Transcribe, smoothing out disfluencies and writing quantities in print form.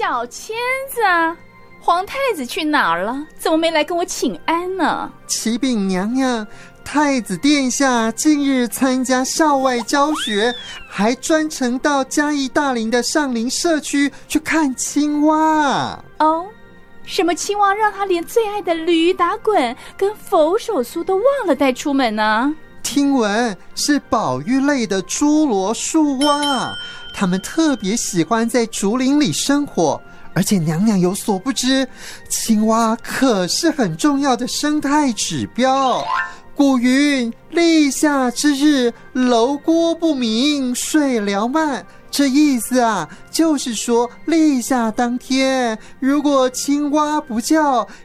小千子啊，皇太子去哪儿了？怎么没来跟我请安呢？ 启禀娘娘，太子殿下近日参加校外教学，还专程到嘉义大林的上林社区去看青蛙。 哦，什么青蛙让他连最爱的驴打滚跟佛手酥都忘了带出门呢？ 听闻是保育类的侏罗树蛙，它们特别喜欢在竹林里生活，而且娘娘有所不知，青蛙可是很重要的生态指标。古云立夏之日，楼锅不明，水疗慢，这意思啊，就是说立夏当天，如果青蛙不叫，